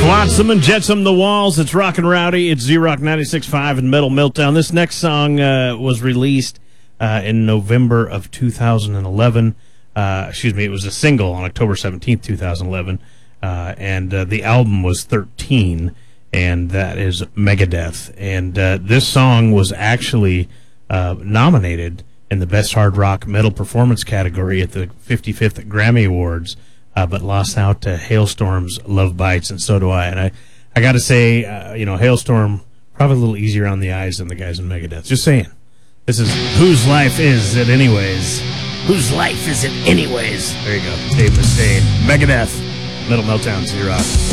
Flotsam and Jetsam, The Walls. It's Rockin' Rowdy. It's Z-Rock 96.5 and Metal Meltdown. This next song was released in November of 2011. It was a single on October 17th, 2011. And the album was 13, and that is Megadeth. And this song was actually nominated in the Best Hard Rock Metal Performance category at the 55th Grammy Awards, but lost out to Hailstorm's Love Bites, and So Do I. And I got to say, Hailstorm, probably a little easier on the eyes than the guys in Megadeth. Just saying. This is Whose Life Is It Anyways? Whose Life Is It Anyways? There you go. Dave Mustaine. Megadeth. Metal Meltdown, Z-Rock.